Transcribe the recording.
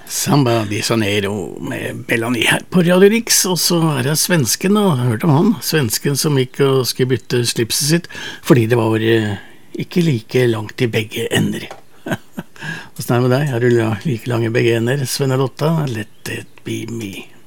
Samba di Sonero med Bellany her på Radio Rix, og så det svensken da, hørte om han, svensken som gikk og skulle bytte slipset sitt, fordi det var ikke like langt i begge ender. Hvordan det med deg? Har du like lange begge ender, Sven og Lotta? Let it be me.